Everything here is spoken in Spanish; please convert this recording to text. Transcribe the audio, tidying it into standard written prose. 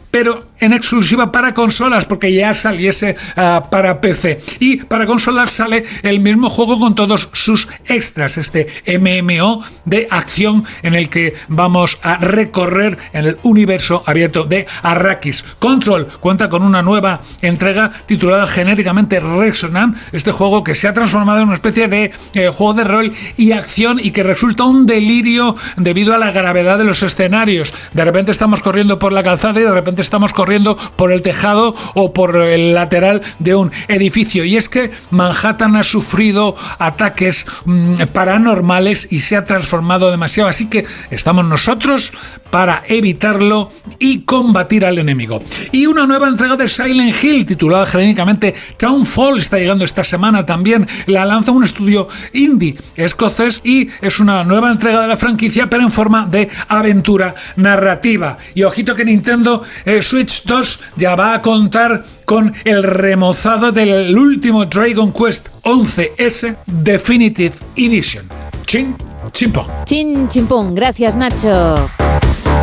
pero en exclusiva para consolas, porque ya saliese para PC. Y para consolas sale el mismo juego con todos sus extras, este MMO de acción en el que vamos a recorrer en el universo abierto de Arrakis. Control cuenta con una nueva entrega titulada genéricamente Resonant, este juego que se ha transformado en una especie de juego de rol y acción y que resulta un delirio debido a la gravedad de los escenarios. De repente estamos corriendo por la calzada y de repente estamos corriendo por el tejado o por el lateral de un edificio. Y es que Manhattan ha sufrido ataques paranormales y se ha transformado demasiado, así que estamos nosotros para evitarlo y combatir al enemigo. Y una nueva entrega de Silent Hill titulada genéricamente Townfall está llegando esta semana también. La lanza un estudio indie escocés y es una nueva entrega de la franquicia, pero en forma de aventura narrativa. Y ojito que Nintendo Switch 2 ya va a contar con el remozado del último Dragon Quest 11S Definitive Edition. Chin, chimpón. Chin, chimpón. Gracias, Nacho.